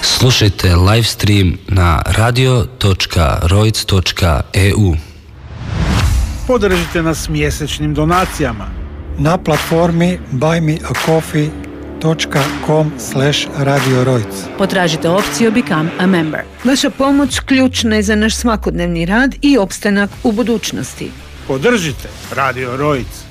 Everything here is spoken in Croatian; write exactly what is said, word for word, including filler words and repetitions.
Slušajte live stream na radio točka rojc točka e u. Podržite nas mjesečnim donacijama na platformi buy me a coffee dot com slash radio rojc. Potražite opciju Become a Member. Vaša pomoć ključna je za naš svakodnevni rad i opstanak u budućnosti. Podržite Radio Rojc.